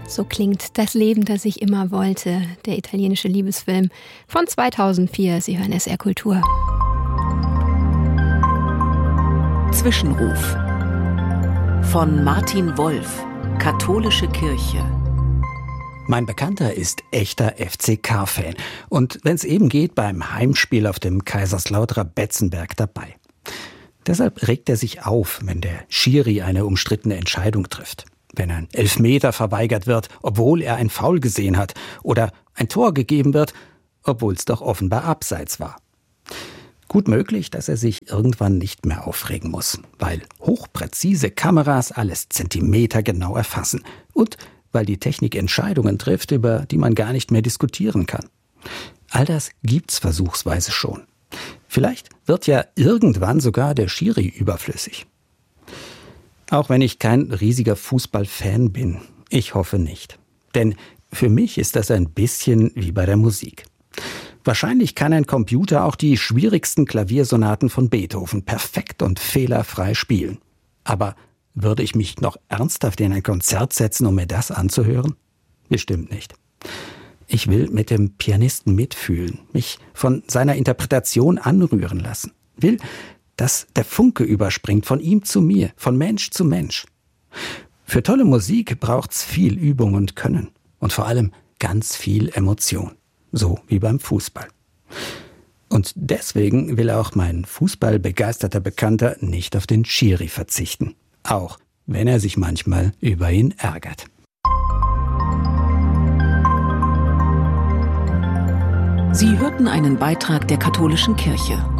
So klingt Das Leben, das ich immer wollte, der italienische Liebesfilm von 2004. Sie hören SR Kultur. Zwischenruf von Martin Wolf, Katholische Kirche. Mein Bekannter ist echter FCK-Fan und wenn es eben geht, beim Heimspiel auf dem Kaiserslauterer Betzenberg dabei. Deshalb regt er sich auf, wenn der Schiri eine umstrittene Entscheidung trifft. Wenn ein Elfmeter verweigert wird, obwohl er ein Foul gesehen hat, oder ein Tor gegeben wird, obwohl es doch offenbar abseits war. Gut möglich, dass er sich irgendwann nicht mehr aufregen muss, weil hochpräzise Kameras alles zentimetergenau erfassen und weil die Technik Entscheidungen trifft, über die man gar nicht mehr diskutieren kann. All das gibt's versuchsweise schon. Vielleicht wird ja irgendwann sogar der Schiri überflüssig. Auch wenn ich kein riesiger Fußballfan bin, ich hoffe nicht. Denn für mich ist das ein bisschen wie bei der Musik. Wahrscheinlich kann ein Computer auch die schwierigsten Klaviersonaten von Beethoven perfekt und fehlerfrei spielen. Aber würde ich mich noch ernsthaft in ein Konzert setzen, um mir das anzuhören? Bestimmt nicht. Ich will mit dem Pianisten mitfühlen, mich von seiner Interpretation anrühren lassen. Will, dass der Funke überspringt von ihm zu mir, von Mensch zu Mensch. Für tolle Musik braucht's viel Übung und Können und vor allem ganz viel Emotion, so wie beim Fußball. Und deswegen will auch mein fußballbegeisterter Bekannter nicht auf den Schiri verzichten, auch wenn er sich manchmal über ihn ärgert. Sie hörten einen Beitrag der Katholischen Kirche.